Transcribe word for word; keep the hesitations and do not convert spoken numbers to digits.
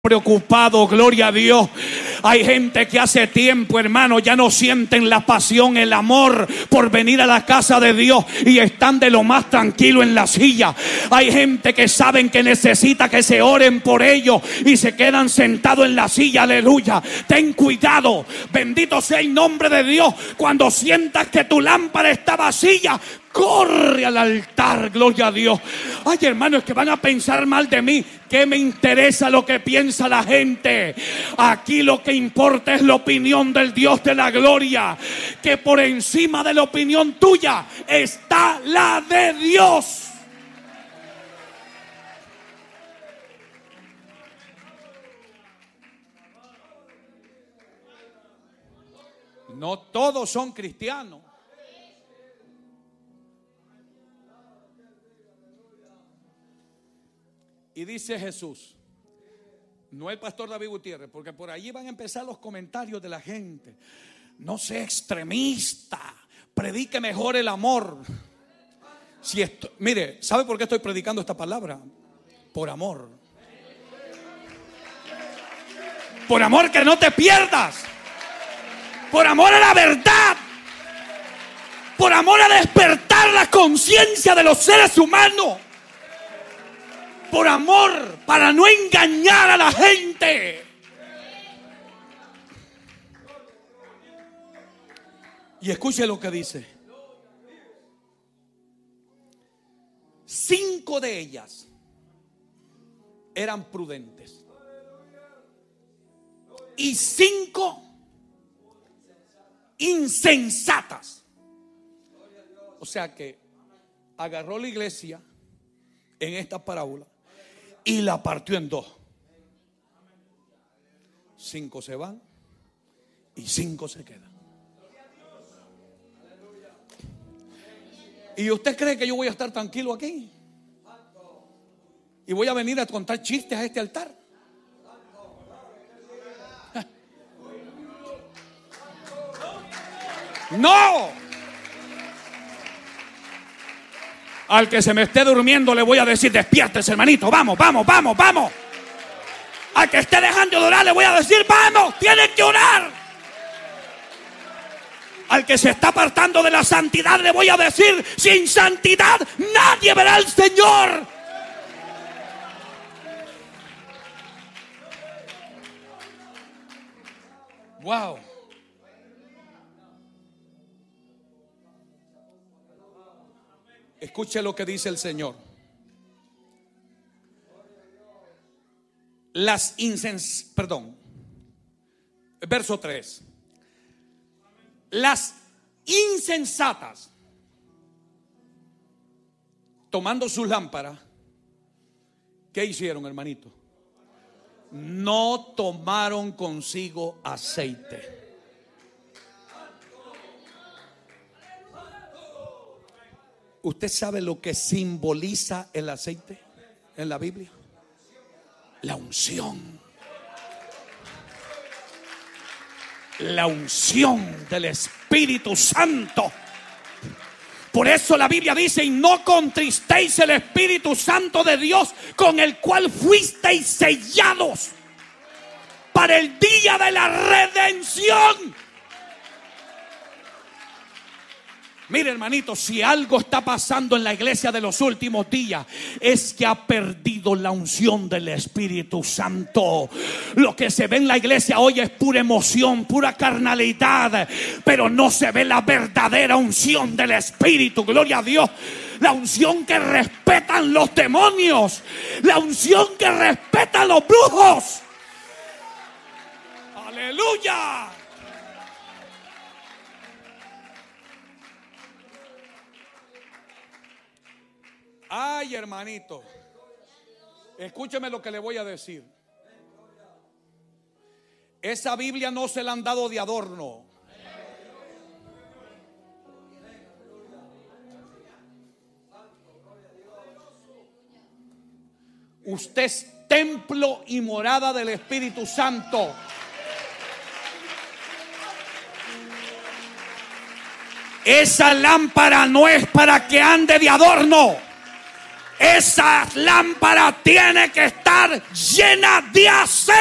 preocupado, gloria a Dios. Hay gente que hace tiempo, hermano, ya no sienten la pasión, el amor por venir a la casa de Dios y están de lo más tranquilo en la silla. Hay gente que saben que necesita que se oren por ellos y se quedan sentados en la silla. Aleluya. Ten cuidado, bendito sea el nombre de Dios. Cuando sientas que tu lámpara está vacía, corre al altar, gloria a Dios. Ay, hermanos, que van a pensar mal de mí. ¿Qué me interesa lo que piensa la gente? Aquí lo que importa es la opinión del Dios de la gloria. Que por encima de la opinión tuya está la de Dios. No todos son cristianos. Y dice Jesús, no el pastor David Gutiérrez, porque por allí van a empezar los comentarios de la gente. No sea extremista, predique mejor el amor. Si esto, mire, ¿sabe por qué estoy predicando esta palabra? Por amor. Por amor que no te pierdas. Por amor a la verdad. Por amor a despertar la conciencia de los seres humanos. Por amor, para no engañar a la gente. Y escuche lo que dice. Cinco de ellas eran prudentes y cinco insensatas. O sea que agarró la iglesia en esta parábola y la partió en dos. Cinco se van y cinco se quedan. ¿Y usted cree que yo voy a estar tranquilo aquí? ¿Y voy a venir a contar chistes a este altar? ¡No! Al que se me esté durmiendo le voy a decir: despiértese, hermanito, vamos, vamos, vamos, vamos. Al que esté dejando de orar le voy a decir: vamos, tienen que orar. Al que se está apartando de la santidad le voy a decir: sin santidad nadie verá al Señor. Wow. Escuche lo que dice el Señor. Las insens... Perdón. Verso tres. Las insensatas, tomando sus lámparas, ¿qué hicieron, hermanito? No tomaron consigo aceite. ¿Usted sabe lo que simboliza el aceite en la Biblia? La unción. La unción del Espíritu Santo. Por eso la Biblia dice: y no contristéis el Espíritu Santo de Dios, con el cual fuisteis sellados para el día de la redención. Mire, hermanito, si algo está pasando en la iglesia de los últimos días, es que ha perdido la unción del Espíritu Santo. Lo que se ve en la iglesia hoy es pura emoción, pura carnalidad, pero no se ve la verdadera unción del Espíritu. Gloria a Dios. La unción que respetan los demonios, la unción que respeta a los brujos. Aleluya. Ay, hermanito, escúcheme lo que le voy a decir. Esa Biblia no se la han dado de adorno. Usted es templo y morada del Espíritu Santo. Esa lámpara no es para que ande de adorno. esa lámpara tiene que estar llena de aceite.